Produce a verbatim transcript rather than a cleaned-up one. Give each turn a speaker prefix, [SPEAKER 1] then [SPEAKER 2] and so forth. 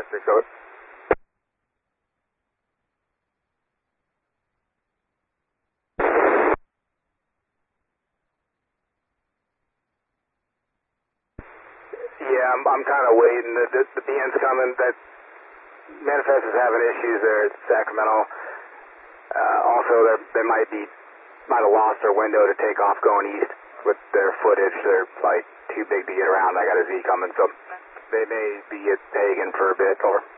[SPEAKER 1] five six over. Yeah, I'm, I'm kind of waiting. The, the, the B N's coming. That manifest is having issues there at Sacramento. Uh, also, they might be might have lost their window to take off going east with their footage. They're like too big to get around. I got a Z coming, so they may be at Pagan for a bit. Or